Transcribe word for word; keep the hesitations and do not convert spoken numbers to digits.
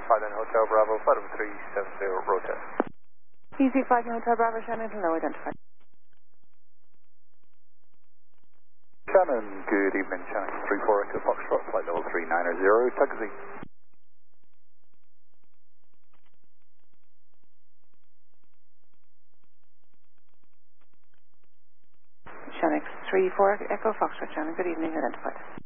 five nine Hotel Bravo, five three seven zero, road test. Easy five nine Hotel Bravo, Shannon, hello, identified. Shannon, good evening, Shannon. three four Echo Foxtrot, flight level three nine zero, taxi. Shannon, three four Echo Foxtrot, Shannon, good evening, identified.